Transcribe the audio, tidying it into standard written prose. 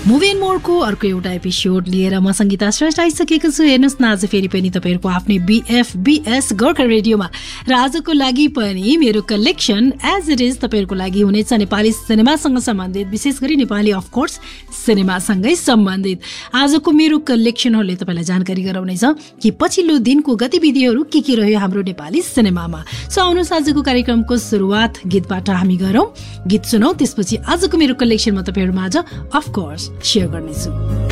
Movie and मोरको अर्को एउटा episode लिएर म सङ्गीता श्रेष्ठ आइसकेको छु। हेर्नुहोस् न, आज फेरि पनि तपाईँहरूको आफ्नै BFBS गोर्खा रेडियोमा र आजको लागि पनि मेरो कलेक्सन एज इट इज तपाईँहरूको लागि हुनेछ नेपाली सिनेमासँग सम्बन्धित, विशेष गरी नेपाली अफकोर्स सिनेमासँगै सम्बन्धित। आजको मेरो कलेक्सनहरूले तपाईँलाई जानकारी गराउनेछ कि पछिल्लो दिनको गतिविधिहरू के रह्यो हाम्रो नेपाली सिनेमामा। सो आउनुहोस् आजको कार्यक्रमको सुरुवात गीतबाट हामी गरौँ, गीत सुनौँ, त्यसपछि आजको मेरो कलेक्सन म तपाईँहरूमाझ अफकोर्स सेयर गर्नेछु।